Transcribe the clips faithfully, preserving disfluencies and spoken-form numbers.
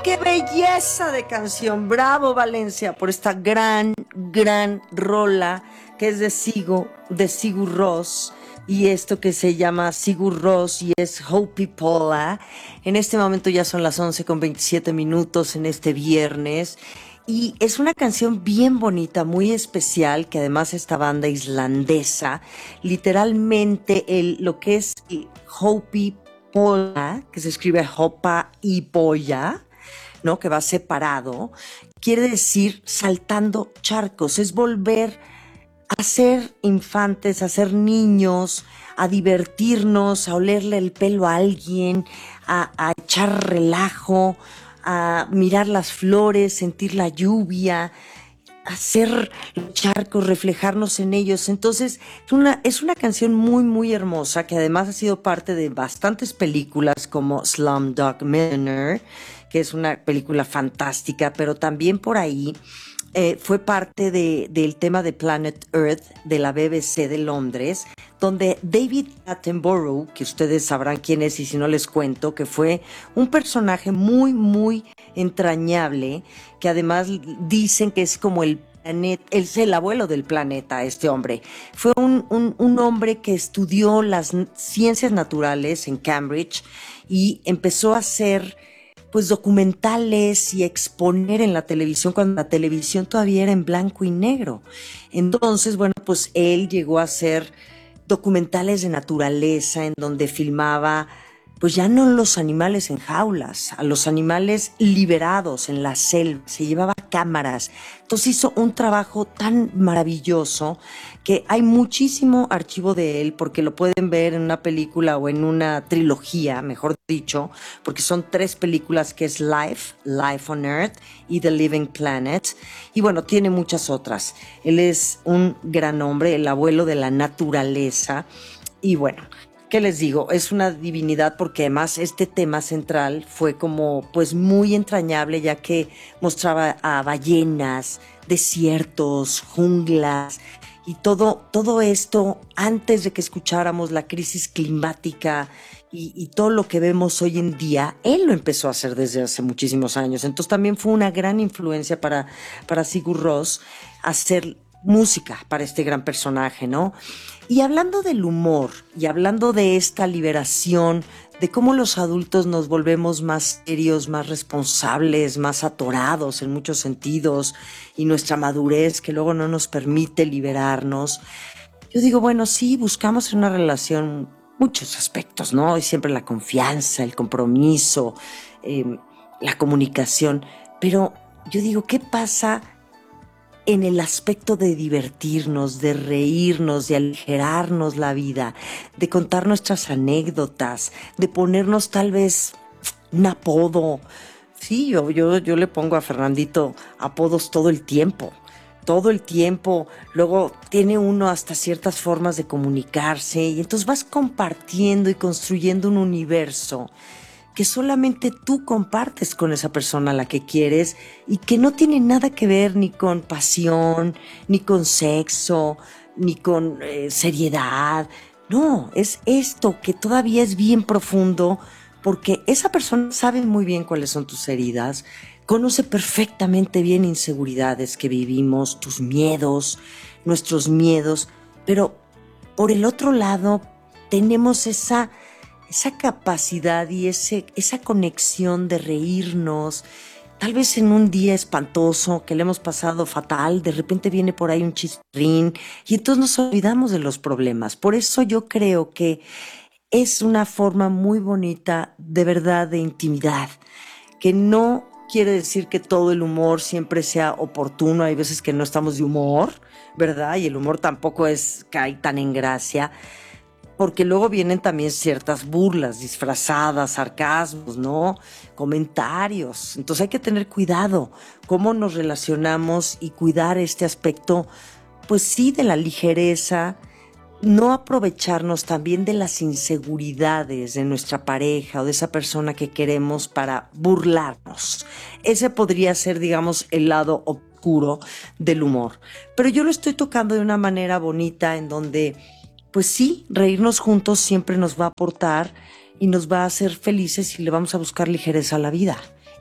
qué belleza de canción. Bravo, Valencia, por esta gran, gran rola que es de Sigur, de Sigur Rós. Y esto que se llama Sigur Rós y es Hopi Pola. En este momento ya son las once con veintisiete minutos en este viernes. Y es una canción bien bonita, muy especial, que además esta banda islandesa, literalmente el, lo que es el Hopi Pola, que se escribe Hopa y Polla, ¿no? Que va separado, quiere decir saltando charcos, es volver a ser infantes, a ser niños, a divertirnos, a olerle el pelo a alguien, a, a echar relajo, a mirar las flores, sentir la lluvia, hacer los charcos, reflejarnos en ellos. Entonces, es una, es una canción muy, muy hermosa que además ha sido parte de bastantes películas como Slumdog Millionaire, que es una película fantástica, pero también por ahí eh, fue parte de, del tema de Planet Earth de la B B C de Londres, donde David Attenborough, que ustedes sabrán quién es y si no les cuento, que fue un personaje muy, muy entrañable, que además dicen que es como el planeta, es el abuelo del planeta, este hombre. Fue un, un, un hombre que estudió las ciencias naturales en Cambridge y empezó a hacer pues documentales y exponer en la televisión cuando la televisión todavía era en blanco y negro. Entonces, bueno, pues él llegó a hacer documentales de naturaleza en donde filmaba pues ya no los animales en jaulas, a los animales liberados en la selva, se llevaba cámaras. Entonces hizo un trabajo tan maravilloso que hay muchísimo archivo de él porque lo pueden ver en una película o en una trilogía, mejor dicho, porque son tres películas que es Life, Life on Earth y The Living Planet. Y bueno, tiene muchas otras. Él es un gran hombre, el abuelo de la naturaleza. Y bueno, ¿qué les digo? Es una divinidad porque además este tema central fue como pues muy entrañable ya que mostraba a ballenas, desiertos, junglas y todo, todo esto antes de que escucháramos la crisis climática y, y todo lo que vemos hoy en día. Él lo empezó a hacer desde hace muchísimos años. Entonces también fue una gran influencia para, para Sigur Rós hacer música para este gran personaje, ¿no? Y hablando del humor y hablando de esta liberación, de cómo los adultos nos volvemos más serios, más responsables, más atorados en muchos sentidos y nuestra madurez que luego no nos permite liberarnos, yo digo, bueno, sí, buscamos en una relación muchos aspectos, ¿no? Y siempre la confianza, el compromiso, eh, la comunicación, pero yo digo, ¿qué pasa en el aspecto de divertirnos, de reírnos, de aligerarnos la vida, de contar nuestras anécdotas, de ponernos tal vez un apodo? Sí, yo, yo, yo le pongo a Fernandito apodos todo el tiempo, todo el tiempo. Luego tiene uno hasta ciertas formas de comunicarse y entonces vas compartiendo y construyendo un universo que solamente tú compartes con esa persona a la que quieres y que no tiene nada que ver ni con pasión, ni con sexo, ni con eh, seriedad. No, es esto que todavía es bien profundo porque esa persona sabe muy bien cuáles son tus heridas, conoce perfectamente bien inseguridades que vivimos, tus miedos, nuestros miedos, pero por el otro lado tenemos esa esa capacidad y ese, esa conexión de reírnos, tal vez en un día espantoso que le hemos pasado fatal, de repente viene por ahí un chistín y entonces nos olvidamos de los problemas. Por eso yo creo que es una forma muy bonita de verdad de intimidad, que no quiere decir que todo el humor siempre sea oportuno, hay veces que no estamos de humor, ¿verdad? Y el humor tampoco es cae tan en gracia, porque luego vienen también ciertas burlas disfrazadas, sarcasmos, ¿no? Comentarios. Entonces hay que tener cuidado cómo nos relacionamos y cuidar este aspecto, pues sí, de la ligereza, no aprovecharnos también de las inseguridades de nuestra pareja o de esa persona que queremos para burlarnos. Ese podría ser, digamos, el lado oscuro del humor. Pero yo lo estoy tocando de una manera bonita en donde pues sí, reírnos juntos siempre nos va a aportar y nos va a hacer felices y le vamos a buscar ligereza a la vida.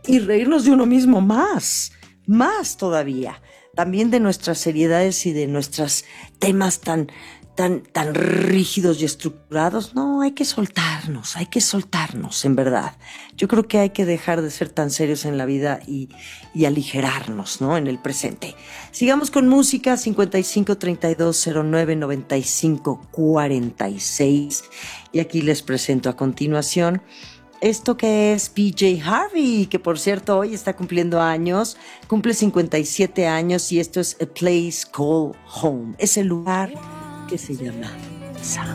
y reírnos de uno mismo más, más todavía. También de nuestras seriedades y de nuestros temas tan, tan, tan rígidos y estructurados. No, hay que soltarnos, hay que soltarnos, en verdad. Yo creo que hay que dejar de ser tan serios en la vida y, y aligerarnos, ¿no? En el presente. Sigamos con música. Cincuenta y cinco, treinta y dos, cero nueve, noventa y cinco, cuarenta y seis. Y aquí les presento a continuación esto que es P J Harvey, que por cierto hoy está cumpliendo años, cumple cincuenta y siete años, y esto es A Place Called Home, ese lugar que se llama casa.